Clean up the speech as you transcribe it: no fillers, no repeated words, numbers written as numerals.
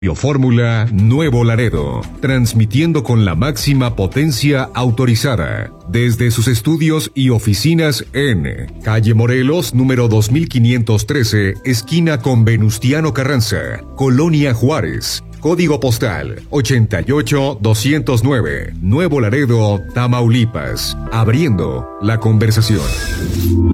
Biofórmula Nuevo Laredo, transmitiendo con la máxima potencia autorizada desde sus estudios y oficinas en calle Morelos, número 2513, esquina con Venustiano Carranza, Colonia Juárez. Código postal 88209, Nuevo Laredo, Tamaulipas. Abriendo la conversación.